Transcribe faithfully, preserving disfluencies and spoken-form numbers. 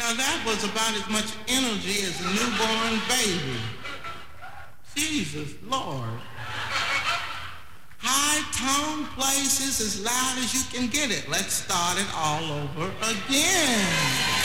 Well, that was about as much energy as a newborn baby. Jesus, Lord. High tone places as loud as you can get it. Let's start it all over again.